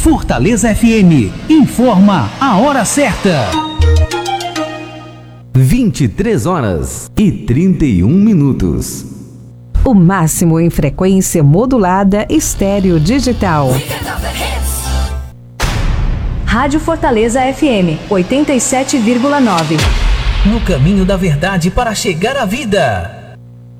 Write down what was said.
Fortaleza FM informa a hora certa. 23h31. O máximo em frequência modulada estéreo digital. Rádio Fortaleza FM 87,9. No caminho da verdade para chegar à vida.